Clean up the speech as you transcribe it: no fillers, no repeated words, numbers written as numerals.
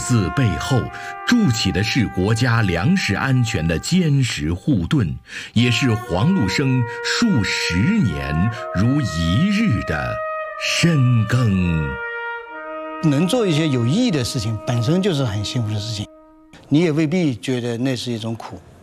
字背后筑起的是国家粮食安全的坚实护盾，也是黄禄生数十年如一日的深耕。 能做一些有意义的事情，本身就是很幸福的事情，你也未必觉得那是一种苦。